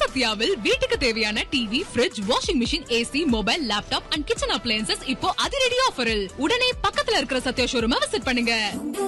சத்யாவில் வீட்டுக்கு தேவையான TV, fridge, washing machine, AC, mobile, laptop and kitchen appliances இப்போ அதிரடி ஆஃபரில். உடனே பக்கத்துல இருக்கிற சத்யா ஷோரூமை விசிட் பண்ணுங்க.